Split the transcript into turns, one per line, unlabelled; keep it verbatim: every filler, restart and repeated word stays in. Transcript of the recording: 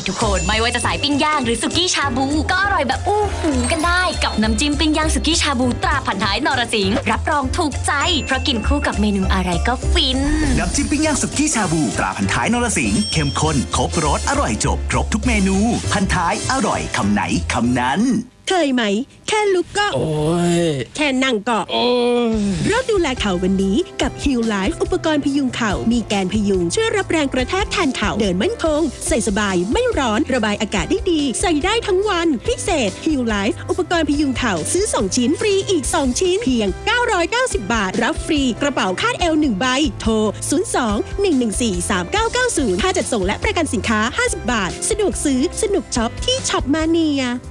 ทุกคนไม่ว่าจะสายปิ้งย่างหรือสุกี้ชาบูก็อร่อยแบบอู้หูกันได้กับน้ำจิ้มปิ้งย่างสุกี้ชาบูตราพันท้ายนรสิงห์รับรองถูกใจเพราะกินคู่กับเมนูอะไรก็ฟิน
น้ำจิ้มปิ้งย่างสุกี้ชาบูตราพันท้ายนรสิงห์เข้มข้นครบรสอร่อยจบครบทุกเมนูพันท้ายอร่อยคำไหนคำนั้น
เคยไหมแค่ลุกก็
โอ้ย
แค่นั่งก็
โอ้ย
เริ่มดูแลเข่าวันนี้กับ Heal Life อุปกรณ์พยุงเข่ามีแกนพยุงช่วยรับแรงกระแทกแทนเข่าเดินมั่นคงใส่สบายไม่ร้อนระบายอากาศได้ดีใส่ได้ทั้งวันพิเศษ Heal Life อุปกรณ์พยุงเข่าซื้อสองชิ้นฟรีอีกสองชิ้นเพียงเก้าร้อยเก้าสิบบาทรับฟรีกระเป๋าคาดเอวหนึ่งใบโทรศูนย์ สอง หนึ่ง หนึ่ง สี่ สาม เก้า เก้า ศูนย์ค่าจัดส่งและประกันสินค้าห้าสิบบาทสะดวกซื้อสนุกช็อปที่ช็อปมาเนีย